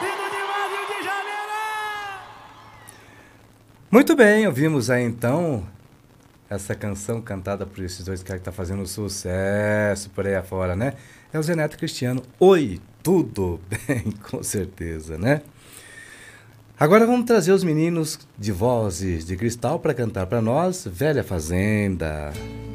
Rio de Janeiro! Muito bem, ouvimos aí então essa canção cantada por esses dois caras que tá fazendo sucesso por aí afora, né? É o Zé Neto e Cristiano. Oi, tudo bem? Com certeza, né? Agora vamos trazer os meninos de vozes de cristal para cantar para nós Velha Fazenda.